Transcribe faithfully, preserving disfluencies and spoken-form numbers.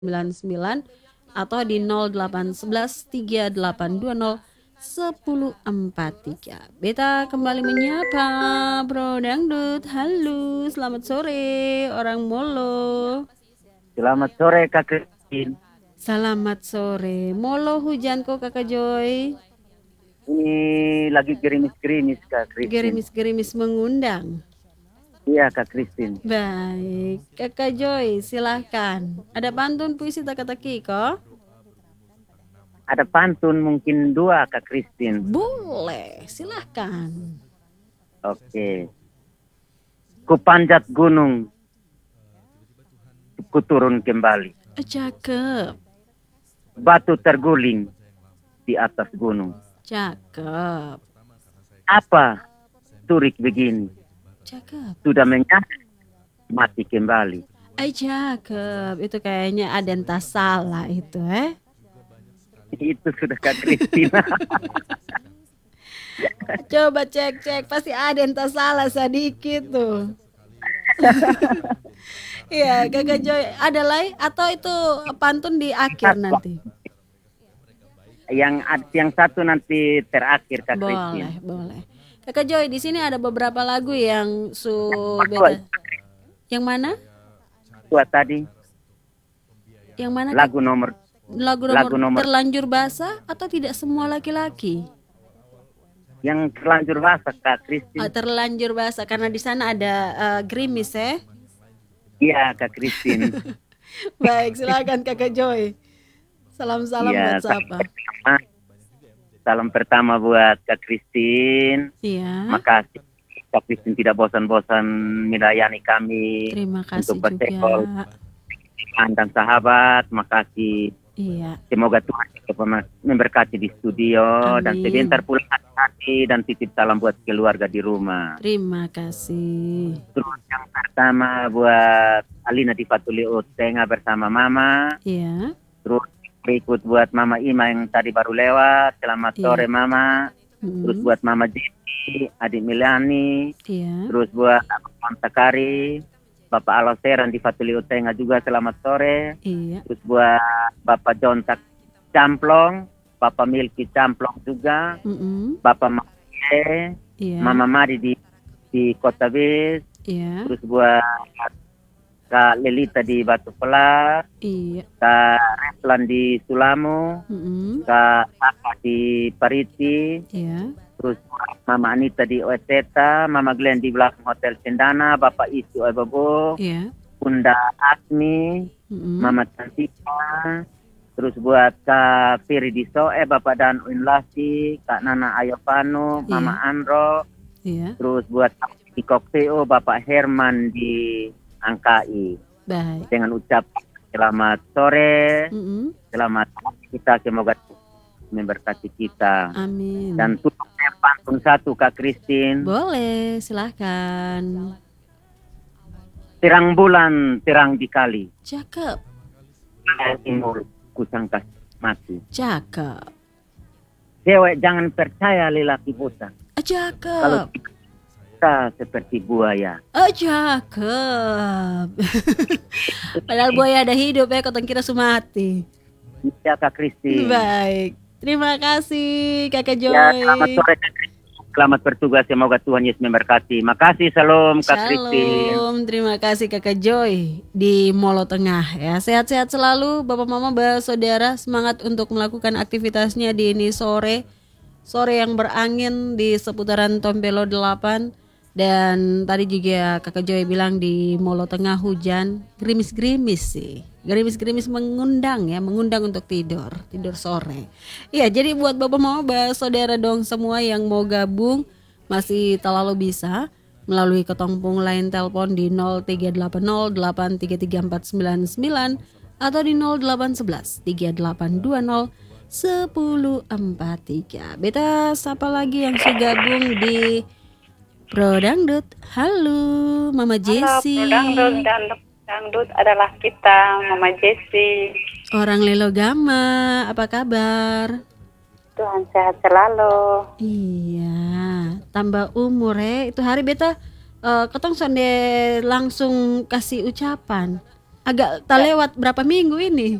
sembilan sembilan atau di nol delapan satu satu tiga delapan dua nol satu nol empat tiga. Beta kembali menyapa Bro Dangdut. Halo, selamat sore orang Molo. Selamat sore Kak Christine. Selamat sore. Molo hujan kok Kakak Joy? Ini lagi gerimis-gerimis Kak Christine. Gerimis-gerimis mengundang. Iya Kak Christine. Baik, Kakak Joy silahkan. Ada pantun puisi teka-teki kok? Ada pantun mungkin dua Kak Christine. Boleh, silahkan. Oke. Kupanjat gunung, ku turun kembali. Cakep, Batu terguling di atas gunung. cakep, Apa turik begini? cakep. Sudah menyatu, mati kembali. Ay, cakep. Itu kayaknya ada yang tak salah itu, eh? Itu sudah Kak Christine. Coba cek-cek, pasti ada yang tak salah sedikit tuh. Iya, Kakak Joy, ada lagi atau itu pantun di akhir nanti? Yang yang satu nanti terakhir Kak Boleh, Christine. boleh. Kakak Joy, di sini ada beberapa lagu yang su Dua, beta. Yang mana? dua tadi Yang mana? lagu nomor Lagu nomor, lagu nomor terlanjur basah atau tidak semua laki-laki? yang terlanjur basah Kak Christine. Oh, terlanjur basah karena di sana ada uh, gerimis ya. Iya Kak Christine. Baik, silakan Kakak Joy. Salam-salam Iya, buat salam siapa? pertama, salam pertama buat Kak Christine. Iya. Makasih Kak Christine tidak bosan-bosan melayani kami Terima kasih untuk bersekol juga. dan sahabat. Makasih. Iya. Semoga Tuhan juga memberkati di studio. Amin. Dan sebentar pulang hati dan titip salam buat keluarga di rumah. Terima kasih. Terus yang pertama buat Alina di Fatuli Utenga bersama Mama. Iya. Terus berikut buat Mama Ima yang tadi baru lewat. Selamat Iya. sore Mama. Mm. Terus buat Mama Jeki, Adik Milani. Iya. Terus buat Mama Sakari, Bapak Aloseran di Fatuli Utenga juga selamat sore. Iya. Terus buat Bapak Jontak Camplong, Bapak Milki Camplong juga, Mm-mm. Bapak Makie, Iya. Mama Mari di di Kota Bis. Iya. Terus buat Kak Lelita di Batu Pelat, Iya. Kak Replan di Sulamu, Mm-mm. Kak Apa di Pariti, Iya. terus Mama Anita di Oeteta, Mama Glenn di belakang Hotel Cendana, Bapak Isi Oebobo, Iya. Bunda Asmi, Mm-mm. Mama Cantika, terus buat Kak Firi di Soe, Bapak Dan Uinlasi, Kak Nana Ayopano, Mama Iya. Andro, Iya. terus buat di Kokteo, Bapak Herman di Angkai. Baik. Dengan ucapan selamat sore, Mm-mm. selamat kita, semoga memberkati kita. Amin. Dan tutupnya pantun satu Kak Christine. Boleh, silahkan. Terang bulan, terang di kali. Cakep, Timur kusangka mati. cakep, Cewek jangan percaya lelaki buta. ah, Kalau cakep, kita seperti buaya. ah, cakep. Padahal buaya ada hidup ya, kau kira sumati. Ya Kak Christine. Baik, terima kasih Kakak Ya, Joy. selamat sore Kak Christine. Selamat bertugas, semoga Tuhan Yesus memberkati. Makasih, salam Kak Christine. Shalom, terima kasih Kakak Joy di Molo Tengah ya. Sehat-sehat selalu Bapak Mama, saudara, semangat untuk melakukan aktivitasnya di ini sore. Sore yang berangin di seputaran Tompelo delapan. Dan tadi juga Kakak Joy bilang di Molo Tengah hujan, gerimis-gerimis sih. Gerimis-gerimis mengundang ya, mengundang untuk tidur, tidur sore. Iya, jadi buat Bapak Mama, saudara dong semua yang mau gabung masih terlalu bisa melalui ketompong line telepon di nol tiga delapan nol delapan tiga tiga empat sembilan sembilan atau di nol delapan satu satu tiga delapan dua nol satu nol empat tiga. Beta siapa lagi yang sudah gabung di Pro Dangdut? Halo Mama Jessie. Halo, Dangdut, Dangdut, Dangdut adalah kita, Mama Jessie. Orang Lelo Gama, apa kabar? Tuhan sehat selalu. Iya, tambah umur ya. Itu hari beta uh, ketong sonde langsung kasih ucapan. agak tak lewat berapa minggu ini.